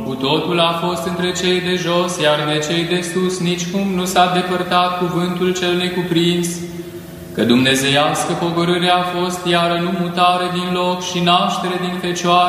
cu totul a fost între cei de jos, iar de cei de sus nicicum nu s-a depărtat cuvântul cel necuprins, că dumnezeiască pogorâre a fost, iară nu mutare din loc și naștere din fecioară,